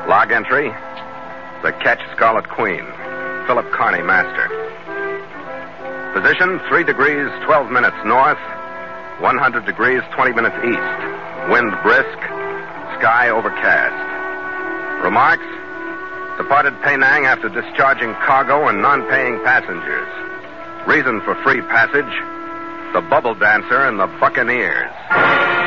Log entry, the Ketch Scarlet Queen, Philip Carney, master. Position, 3 degrees, 12 minutes north, 100 degrees, 20 minutes east. Wind brisk, sky overcast. Remarks, departed Penang after discharging cargo and non-paying passengers. Reason for free passage, the bubble dancer and the buccaneers.